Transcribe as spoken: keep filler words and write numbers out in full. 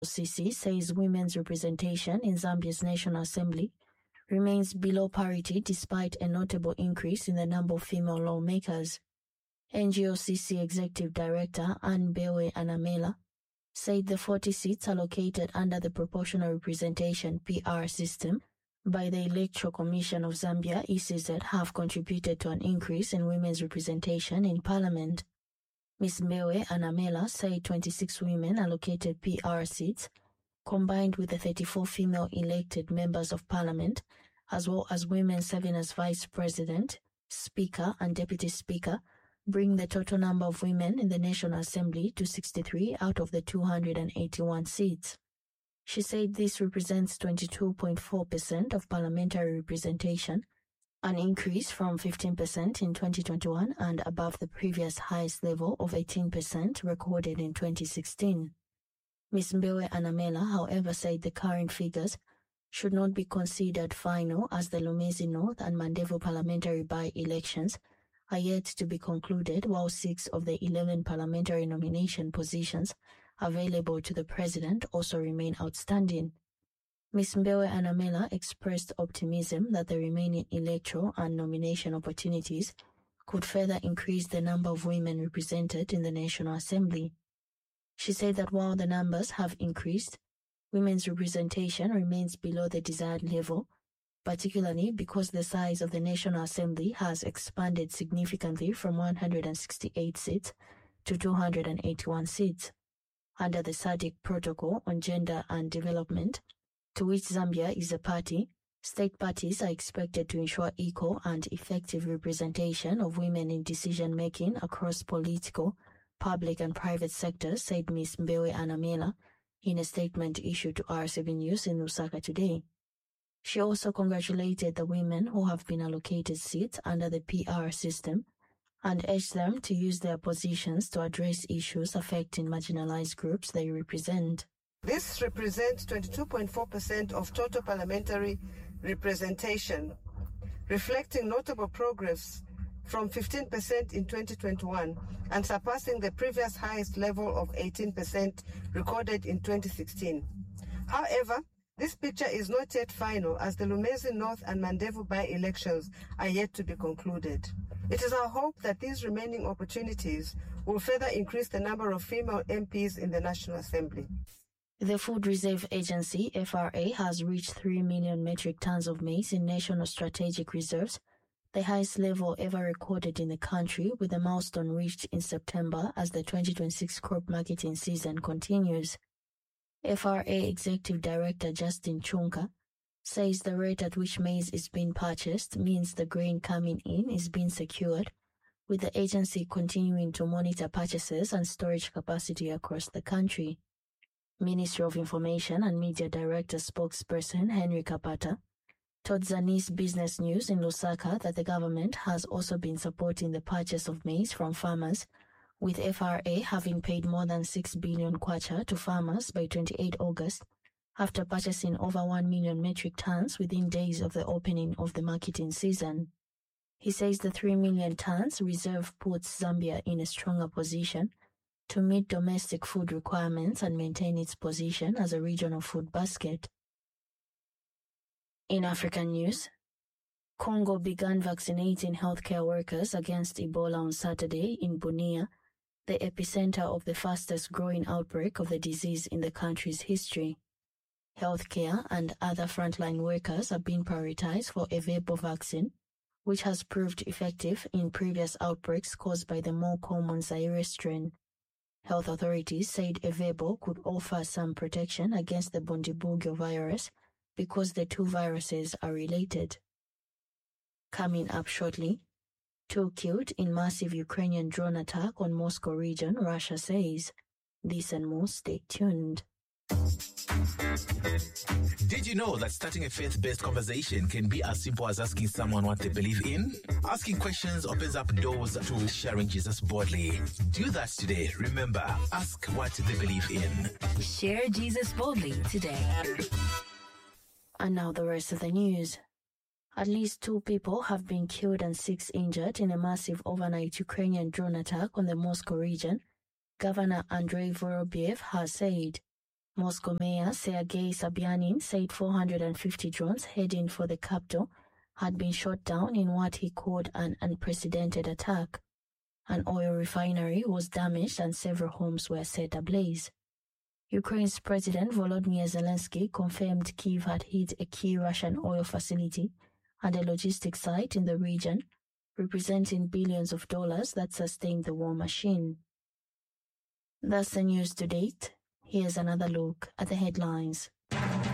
C C says women's representation in Zambia's National Assembly remains below parity despite a notable increase in the number of female lawmakers. N G O C C Executive Director Anne Bewe Anamela said the forty seats allocated under the Proportional Representation P R system by the Electoral Commission of Zambia E C Z have contributed to an increase in women's representation in Parliament. Miz Bewe Anamela said twenty-six women allocated P R seats, combined with the thirty-four female elected members of Parliament, as well as women serving as Vice President, Speaker and Deputy Speaker, bring the total number of women in the National Assembly to sixty-three out of the two hundred eighty-one seats. She said this represents twenty-two point four percent of parliamentary representation, an increase from fifteen percent in twenty twenty-one and above the previous highest level of eighteen percent recorded in twenty sixteen. Miz Bewe Anamela, however, said the current figures should not be considered final as the Lumezi North and Mandevu parliamentary by-elections are yet to be concluded, while six of the eleven parliamentary nomination positions available to the president also remain outstanding. Miz Bewe Anamela expressed optimism that the remaining electoral and nomination opportunities could further increase the number of women represented in the National Assembly. She said that while the numbers have increased, women's representation remains below the desired level, particularly because the size of the National Assembly has expanded significantly from one hundred sixty-eight seats to two hundred eighty-one seats. Under the S A D C Protocol on Gender and Development, to which Zambia is a party, state parties are expected to ensure equal and effective representation of women in decision-making across political, public and private sectors, said Miz Bewe Anamela in a statement issued to R seven News in Lusaka today. She also congratulated the women who have been allocated seats under the P R system and urged them to use their positions to address issues affecting marginalized groups they represent. This represents twenty-two point four percent of total parliamentary representation, reflecting notable progress from fifteen percent in twenty twenty-one and surpassing the previous highest level of eighteen percent recorded in twenty sixteen. However, this picture is not yet final as the Lumezi North and Mandevu by-elections are yet to be concluded. It is our hope that these remaining opportunities will further increase the number of female M Ps in the National Assembly. The Food Reserve Agency, F R A, has reached three million metric tons of maize in national strategic reserves, the highest level ever recorded in the country, with the milestone reached in September as the twenty twenty-six crop marketing season continues. F R A Executive Director Justin Chunka says the rate at which maize is being purchased means the grain coming in is being secured, with the agency continuing to monitor purchases and storage capacity across the country. Ministry of Information and Media Director spokesperson Henry Kapata told Zanis Business News in Lusaka that the government has also been supporting the purchase of maize from farmers, with F R A having paid more than six billion kwacha to farmers by the twenty-eighth of August, after purchasing over one million metric tons within days of the opening of the marketing season. He says the three million tons reserve puts Zambia in a stronger position to meet domestic food requirements and maintain its position as a regional food basket. In African news, Congo began vaccinating healthcare workers against Ebola on Saturday in Bunia, the epicenter of the fastest growing outbreak of the disease in the country's history. Healthcare and other frontline workers are being prioritized for Evebo vaccine, which has proved effective in previous outbreaks caused by the more common Zaire strain. Health authorities said Evebo could offer some protection against the Bundibugyo virus because the two viruses are related. Coming up shortly, two killed in massive Ukrainian drone attack on Moscow region, Russia says. This and more, stay tuned. Did you know that starting a faith-based conversation can be as simple as asking someone what they believe in? Asking questions opens up doors to sharing Jesus boldly. Do that today. Remember, ask what they believe in. Share Jesus boldly today. And now the rest of the news. At least two people have been killed and six injured in a massive overnight Ukrainian drone attack on the Moscow region, Governor Andrei Vorobyev has said. Moscow Mayor Sergei Sobyanin said four hundred fifty drones heading for the capital had been shot down in what he called an unprecedented attack. An oil refinery was damaged and several homes were set ablaze. Ukraine's President Volodymyr Zelensky confirmed Kyiv had hit a key Russian oil facility and a logistics site in the region, representing billions of dollars that sustained the war machine. That's the news to date. Here's another look at the headlines.